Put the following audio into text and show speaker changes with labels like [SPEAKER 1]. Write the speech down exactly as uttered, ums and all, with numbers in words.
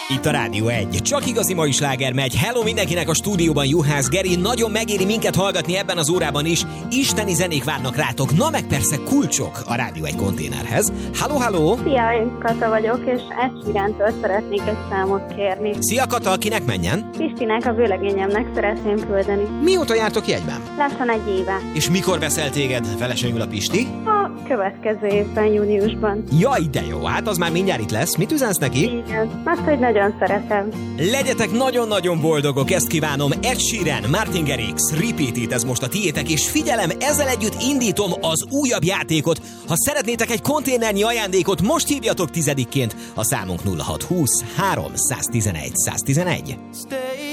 [SPEAKER 1] Itt a Rádió egy. Csak igazi mai sláger megy. Hello mindenkinek a stúdióban, Juhász Geri. Nagyon megéri minket hallgatni ebben az órában is. Isteni zenék várnak rátok. Na meg persze kulcsok a Rádió egy konténerhez. Halló, halló!
[SPEAKER 2] Szia, én Kata vagyok, és Ed Sheerantől szeretnék egy számot kérni.
[SPEAKER 1] Szia Kata, kinek menjen?
[SPEAKER 2] Pistinek, a vőlegényemnek szeretném küldeni.
[SPEAKER 1] Mióta jártok jegyben?
[SPEAKER 2] Lassan egy éve.
[SPEAKER 1] És mikor veszel téged feleségül a Pisti?
[SPEAKER 2] A következő évben, júniusban.
[SPEAKER 1] Jaj, de jó, hát az már mindjárt itt lesz. Mit üzensz neki?
[SPEAKER 2] Igen, azt, hogy nagyon szeretem.
[SPEAKER 1] Legyetek nagyon-nagyon boldogok, ezt kívánom. Ed Sheeran, Martin Garrix, Repeat It, ez most a tiétek, és figyelem, ezzel együtt indítom az újabb játékot. Ha szeretnétek egy konténernyi ajándékot, most hívjatok tizedikként a számunk nulla hat húsz három tizenegy száz tizenegy.